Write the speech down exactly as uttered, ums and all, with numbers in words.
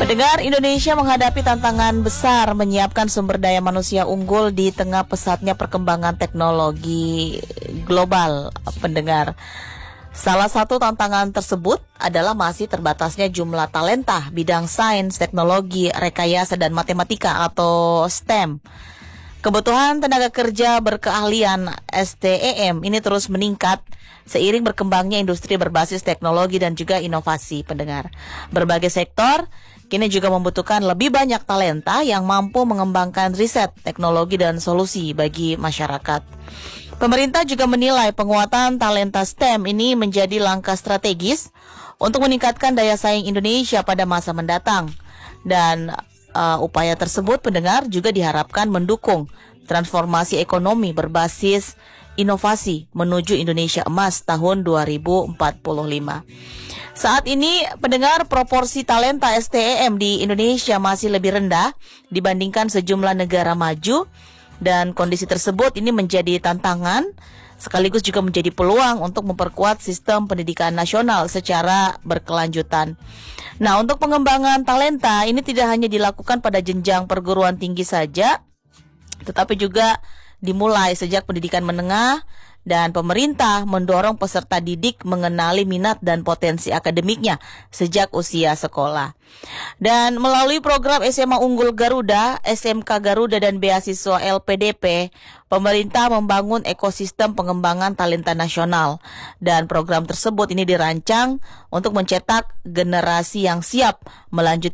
Pendengar, Indonesia menghadapi tantangan besar menyiapkan sumber daya manusia unggul di tengah pesatnya perkembangan teknologi global. Pendengar, salah satu tantangan tersebut adalah masih terbatasnya jumlah talenta bidang sains, teknologi, rekayasa, dan matematika atau STEM. Kebutuhan tenaga kerja berkeahlian S T E M ini terus meningkat seiring berkembangnya industri berbasis teknologi dan juga inovasi. Pendengar, berbagai sektor kini juga membutuhkan lebih banyak talenta yang mampu mengembangkan riset, teknologi, dan solusi bagi masyarakat. Pemerintah juga menilai penguatan talenta STEM ini menjadi langkah strategis untuk meningkatkan daya saing Indonesia pada masa mendatang. Dan uh, upaya tersebut, pendengar, juga diharapkan mendukung transformasi ekonomi berbasis inovasi menuju Indonesia Emas tahun dua ribu empat puluh lima. Saat ini, pendengar, proporsi talenta S T E M di Indonesia masih lebih rendah dibandingkan sejumlah negara maju, dan kondisi tersebut ini menjadi tantangan sekaligus juga menjadi peluang untuk memperkuat sistem pendidikan nasional secara berkelanjutan. Nah, untuk pengembangan talenta ini tidak hanya dilakukan pada jenjang perguruan tinggi saja, tetapi juga dimulai sejak pendidikan menengah, dan pemerintah mendorong peserta didik mengenali minat dan potensi akademiknya sejak usia sekolah. Dan melalui program S M A Unggul Garuda, S M K Garuda, dan beasiswa L P D P, pemerintah membangun ekosistem pengembangan talenta nasional. Dan program tersebut ini dirancang untuk mencetak generasi yang siap melanjutkan